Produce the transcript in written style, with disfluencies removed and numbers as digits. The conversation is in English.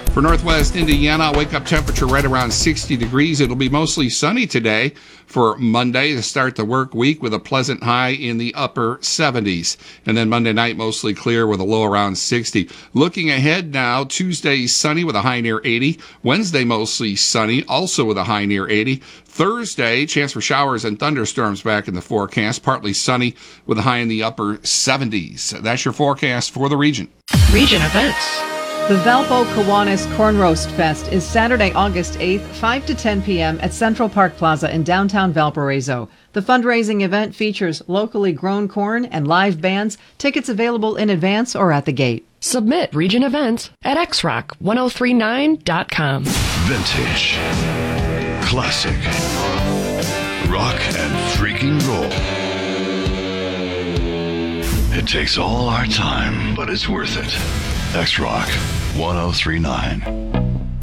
For northwest Indiana, wake-up temperature right around 60 degrees. It'll be mostly sunny today for Monday to start the work week with a pleasant high in the upper 70s. And then Monday night, mostly clear with a low around 60. Looking ahead now, Tuesday sunny with a high near 80. Wednesday mostly sunny, also with a high near 80. Thursday, chance for showers and thunderstorms back in the forecast. Partly sunny with a high in the upper 70s. That's your forecast for the region. Region events. The Valpo Kiwanis Corn Roast Fest is Saturday, August 8th, 5 to 10 p.m. at Central Park Plaza in downtown Valparaiso. The fundraising event features locally grown corn and live bands. Tickets available in advance or at the gate. Submit region events at xrock1039.com. Vintage. Classic. Rock and freaking roll. It takes all our time, but it's worth it. X-Rock 1039.